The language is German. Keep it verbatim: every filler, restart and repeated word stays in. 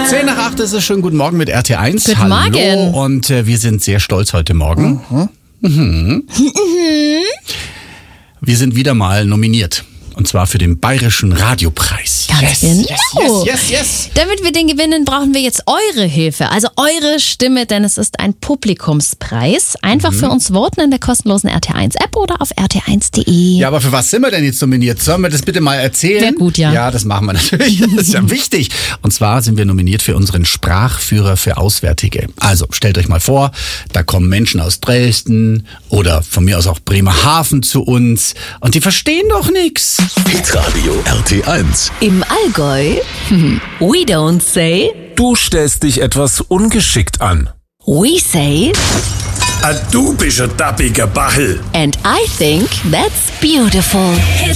Zehn nach acht ist es schon. Guten Morgen mit R T eins. Guten Hallo. Morgen. Und äh, wir sind sehr stolz heute Morgen. Mhm. Mhm. Wir sind wieder mal nominiert. Und zwar für den Bayerischen Radiopreis. Ganz yes, genau. yes, yes, yes, yes. Damit wir den gewinnen, brauchen wir jetzt eure Hilfe. Also eure Stimme, denn es ist ein Publikumspreis. Einfach mhm. für uns voten in der kostenlosen R T eins App oder auf r t eins punkt d e. Ja, aber für was sind wir denn jetzt nominiert? Sollen wir das bitte mal erzählen? Sehr gut, ja. Ja, das machen wir natürlich. Das ist ja wichtig. Und zwar sind wir nominiert für unseren Sprachführer für Auswärtige. Also stellt euch mal vor, da kommen Menschen aus Dresden oder von mir aus auch Bremerhaven zu uns und die verstehen doch nichts. Hitradio R T eins. Im Allgäu, we don't say, Du stellst dich etwas ungeschickt an. we say, Ah, du bist ein tappiger Bachel. and I think that's beautiful.